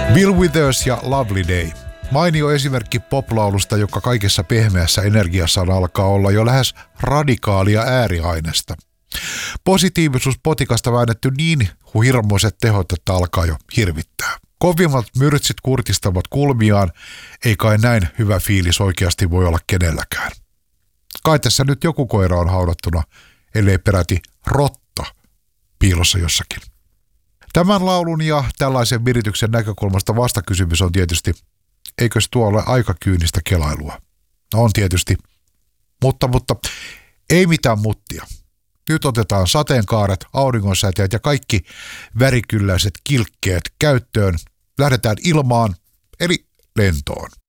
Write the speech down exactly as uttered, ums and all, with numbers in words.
Bill Withers ja Lovely Day. Mainio esimerkki poplaulusta, joka kaikessa pehmeässä energiassaan alkaa olla jo lähes radikaalia ääriainesta. Positiivisuuspotikasta väännetty niin hirmoiset tehot, että alkaa jo hirvittää. Kovimmat myrtsit kurtistavat kulmiaan, ei kai näin hyvä fiilis oikeasti voi olla kenelläkään. Kai tässä nyt joku koira on haudattuna, ellei peräti rotta piilossa jossakin. Tämän laulun ja tällaisen virityksen näkökulmasta vastakysymys on tietysti, eikös tuo ole aika kyynistä kelailua? No on tietysti, mutta, mutta ei mitään muttia. Nyt otetaan sateenkaaret, auringonsäteet ja kaikki värikylläiset kilkkeet käyttöön. Lähdetään ilmaan, eli lentoon.